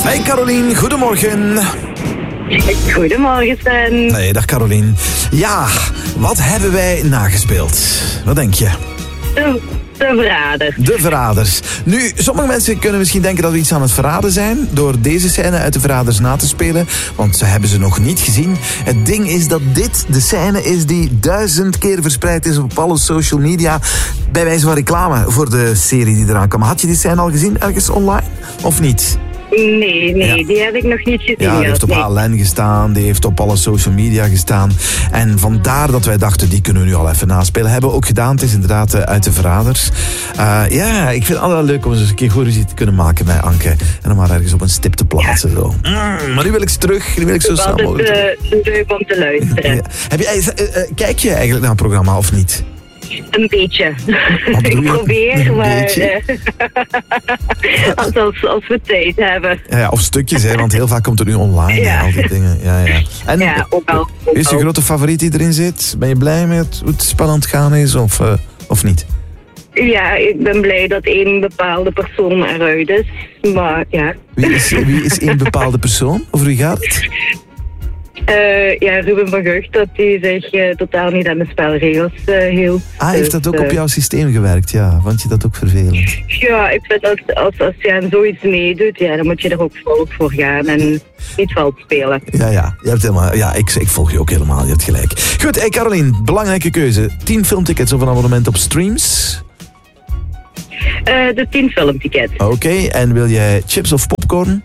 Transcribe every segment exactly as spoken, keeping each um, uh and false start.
Hey Carolien, goedemorgen. Goedemorgen, Sven. Nee, dag Carolien. Ja, wat hebben wij nagespeeld? Wat denk je? De, de verrader. De Verraders. Nu, sommige mensen kunnen misschien denken dat we iets aan het verraden zijn door deze scène uit de Verraders na te spelen, want ze hebben ze nog niet gezien. Het ding is dat dit de scène is die duizend keer verspreid is op alle social media, bij wijze van reclame voor de serie die eraan kwam. Had je die scène al gezien ergens online, of niet? Nee, nee, Ja. die heb ik nog niet gezien. Ja, die heeft op nee. H L N gestaan, die heeft op alle social media gestaan. En vandaar dat wij dachten, die kunnen we nu al even naspelen. Hebben we ook gedaan, het is inderdaad uh, uit de Verraders. Uh, ja, ik vind het altijd leuk om eens een keer goed ruzie te kunnen maken met Anke. En dan maar ergens op een stip te plaatsen. Zo. Mm, maar nu wil ik ze terug, nu wil ik zo snel Het is mogelijk terug. altijd uh, leuk om te luisteren. Ja. Heb je, uh, uh, kijk je eigenlijk naar het programma of niet? Een beetje. Wat bedoel Ik je? probeer, Een maar beetje? uh, als, als, als we tijd hebben. Ja, ja, of stukjes, hè, want heel vaak komt het nu online. Ja. En al die dingen. Ja, ja. En Ja, ook al. wie is je ook al. grote favoriet die erin zit? Ben je blij met hoe het spel aan het gaan is of, uh, of niet? Ja, ik ben blij dat één bepaalde persoon eruit is. Maar ja. Wie is, wie is één bepaalde persoon? Over wie gaat het? Uh, ja, Ruben van Gucht, dat hij zich uh, totaal niet aan de spelregels uh, hield. Ah, heeft dat Dus, ook op uh, jouw systeem gewerkt? Ja, vond je dat ook vervelend? Ja, ik vind dat als, als je aan zoiets meedoet, ja, dan moet je er ook vol voor gaan en niet vals spelen. Ja, ja, je hebt helemaal, ja ik, ik volg je ook helemaal, je hebt gelijk. Goed, hey Carolien, belangrijke keuze. tien filmtickets of een abonnement op streams? Uh, de tien filmtickets. Oké, okay, en wil jij chips of popcorn?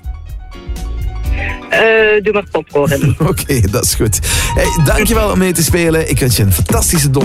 Uh, doe maar popcorn. Oké, okay, dat is goed. Hey, dankjewel om mee te spelen. Ik wens je een fantastische donderdag.